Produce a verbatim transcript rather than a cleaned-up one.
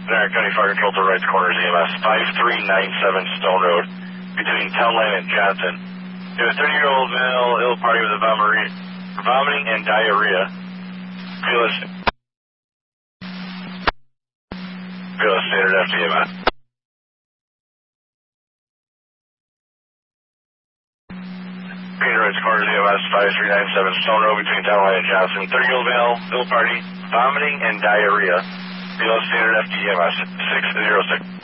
Denard County Fire Control to Wrights Corners E M S, five three nine seven Stone Road, between Town Line and Johnson. You have a thirty-year-old male ill party with a vomiting, vomiting and diarrhea. Fearless, Fearless Standard F D M S. Peter Wrights Corners E M S, five three nine seven Stone Road, between Town Line and Johnson. thirty-year-old male ill party, vomiting and diarrhea. Fearless Standard F D M S, six zero six.